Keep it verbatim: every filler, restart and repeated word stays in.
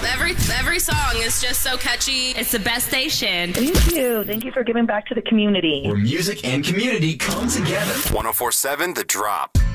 Every every song is just so catchy. It's the best station. Thank you. Thank you for giving back to the community. Where music and community come together. one oh four point seven The Drop.